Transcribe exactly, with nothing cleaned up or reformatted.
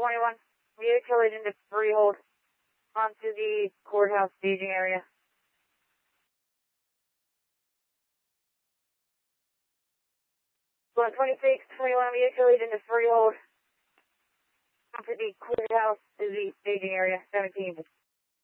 twenty-one, vehicle agent to freehold onto the courthouse staging area. one twenty-six, twenty-one, vehicle agent to freehold onto the courthouse to the staging area, seventeen.